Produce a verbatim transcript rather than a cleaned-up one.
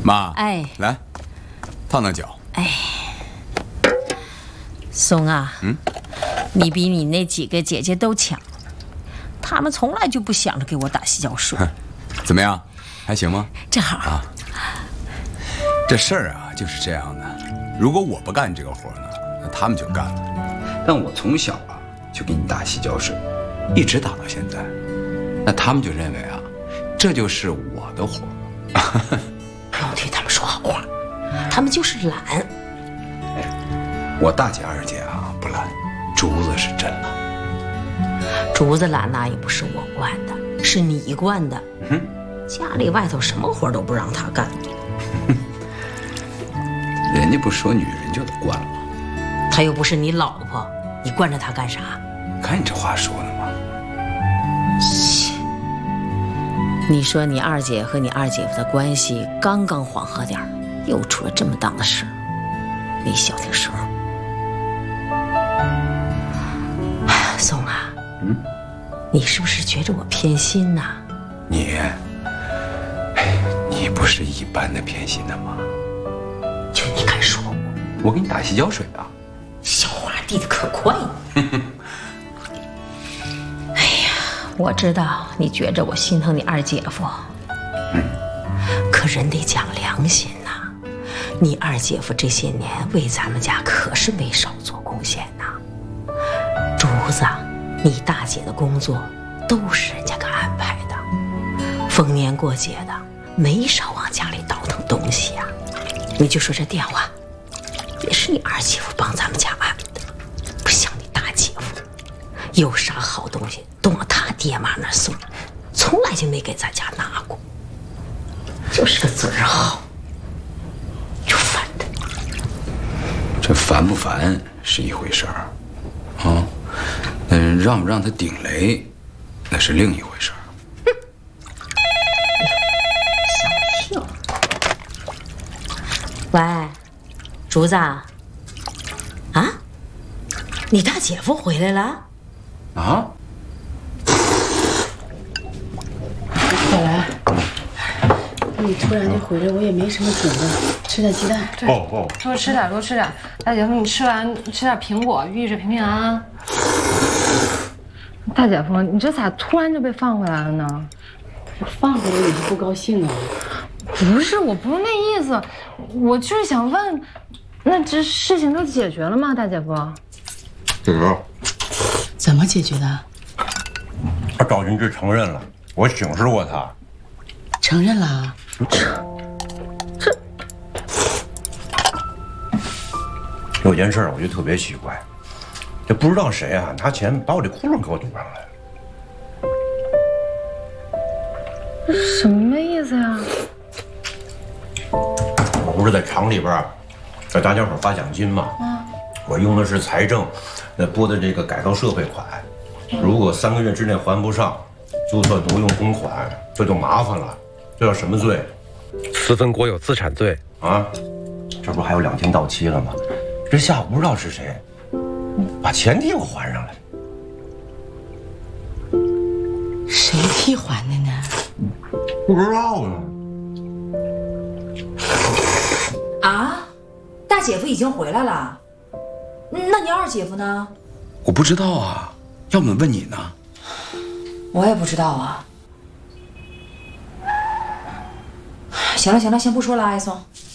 妈， 哎， 来，烫烫脚。 哎，松啊， 嗯， 你比你那几个姐姐都强，她们从来就不想着给我打洗脚水。 怎么样，还行吗？ 正好啊， 这事儿啊就是这样的，如果我不干这个活呢，那他们就干了。但我从小啊就给你打洗脚水，一直打到现在，那他们就认为啊，这就是我的活。 不用替他们说好话，他们就是懒。 哎，我大姐二姐啊不懒，竹子是真懒。 竹子懒那也不是我惯的，是你惯的。 嗯， 家里外头什么活都不让他干。 人家不说女人就得惯了吗？ 她又不是你老婆，你惯着她干啥？ 看你这话说的嘛。 切！你说你二姐和你二姐夫的关系刚刚缓和点儿，又出了这么档子事，没消停手。松啊， 嗯， 你是不是觉着我偏心呐？ 你，哎，你不是一般的偏心的吗？ 就你敢说我？ 我给你打洗脚水啊！ 小话递得可快呢。哎呀，我知道你觉着我心疼你二姐夫， 嗯， 可人得讲良心呐。你二姐夫这些年为咱们家可是没少做贡献呐。竹子，你大姐的工作都是人家给安排的，逢年过节的没少往家里倒腾东西呀、啊。你就说这电话，也是你二姐夫帮咱们家安的，不像你大姐夫，有啥好东西都往他爹妈那送，从来就没给咱家拿过，就是个嘴儿好，就烦的。 这烦不烦是一回事儿，啊，嗯，让不让他顶雷，那是另一回事儿。 喂，竹子，啊，你大姐夫回来了？ 啊？ 小兰，你突然就回来，我也没什么准备，吃点鸡蛋。 哦哦， 多吃点，多吃点。大姐夫，你吃完吃点苹果，寓意着平平安安。大姐夫，你这咋突然就被放回来了呢？ 我放回来你是不高兴啊？ 不是，我不是那意思，我就是想问，那这事情都解决了吗，大姐夫？ 解决。 怎么解决的？ 他赵军志承认了，我警示过他。 承认了？ 这有件事我觉得特别奇怪，这不知道谁啊拿钱把我这窟窿给我堵上了。 什么意思呀？ 我不是在厂里边给大家伙发奖金吗？啊，我用的是财政那拨的这个改造设备款，如果三个月之内还不上，就算挪用公款，这就麻烦了。这叫什么罪？ 私分国有资产罪啊！这不还有两天到期了吗？这下午不知道是谁把钱替我还上来。 谁替还的呢？ 不知道呢。 啊，大姐夫已经回来了，那你二姐夫呢？ 我不知道啊，要么问你呢。 我也不知道啊。行了行了，先不说了，艾松。